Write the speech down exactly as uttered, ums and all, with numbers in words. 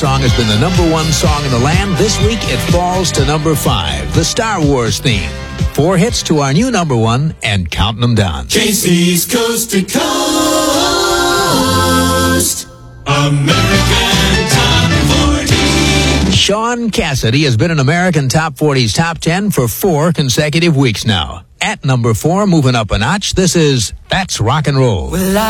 Song has been the number one song in the land. This week it falls to number five, the Star Wars theme. Four hits to our new number one and counting them down. K C's Coast to Coast, American Top forty. Sean Cassidy has been in American Top forty's top ten for four consecutive weeks now. At number four, moving up a notch, this is That's Rock and Roll. Well, I